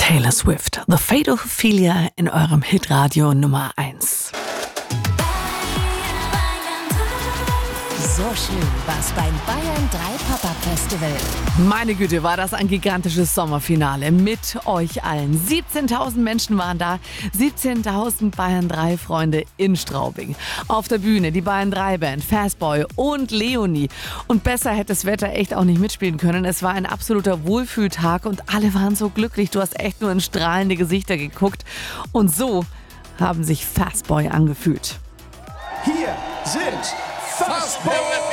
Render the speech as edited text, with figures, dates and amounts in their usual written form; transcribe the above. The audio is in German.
Taylor Swift, The Fate of Ophelia in eurem Hitradio Nummer 1. So schön war's beim Bayern 3 Pop-Up Festival. Meine Güte, war das ein gigantisches Sommerfinale mit euch allen. 17.000 Menschen waren da, 17.000 Bayern 3 Freunde in Straubing. Auf der Bühne die Bayern 3 Band, Fastboy und Leonie. Und besser hätte das Wetter echt auch nicht mitspielen können. Es war ein absoluter Wohlfühltag und alle waren so glücklich. Du hast echt nur in strahlende Gesichter geguckt. Und so haben sich Fastboy angefühlt. Hier sind Fastboy!